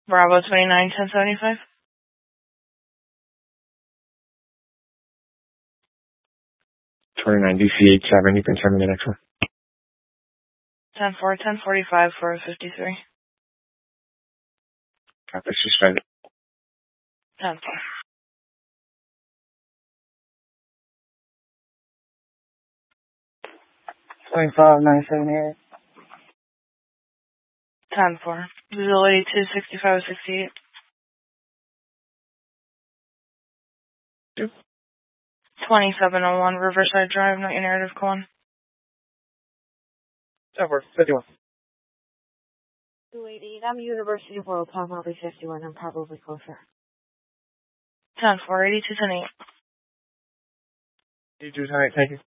Bravo 29, 1075. DC87, you can send me the next one. 10-4, 1045 for 53. Copy, suspended. 10-4. 25,978. 10-4. Visibility 265, 68. 2701 Riverside Drive, not your narrative, call on. 51. 288, I'm University of World Palm, I'll be 51, I'm probably closer. 10-4, 82, 10-8. 82 tonight, thank you.